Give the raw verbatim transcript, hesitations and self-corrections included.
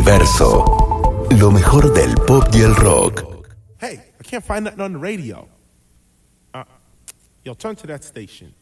Universo. Lo mejor del pop y el rock. Hey, I can't find nothing on the radio. Uh, yo, turn to that station.